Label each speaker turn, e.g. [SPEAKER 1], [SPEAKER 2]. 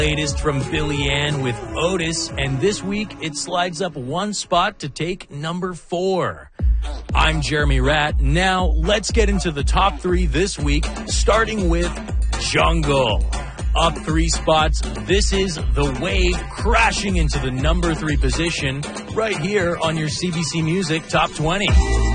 [SPEAKER 1] Latest from Billy Ann with Otis, and this week it slides up one spot to take number 4. I'm Jeremy Ratt. Now let's get into the top 3 this week, starting with Jungle. Up 3 spots, this is The Wave crashing into the number 3 position right here on your CBC Music Top 20.